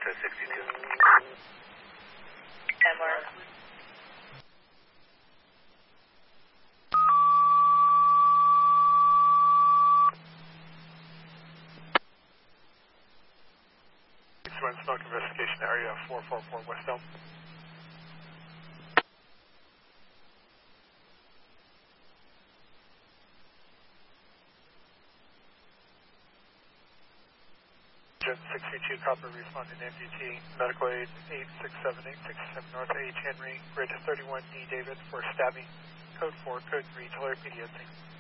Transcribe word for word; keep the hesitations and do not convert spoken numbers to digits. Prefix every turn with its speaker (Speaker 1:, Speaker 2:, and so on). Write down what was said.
Speaker 1: to sixty-two.
Speaker 2: ten more.
Speaker 3: One smoke investigation area four four four West Elm. Jet sixty-two Copper responding M D T, medical aid eight six seven eight six seven North H Henry, grid thirty-one D David for stabbing, code four, code three, Tulare P D S.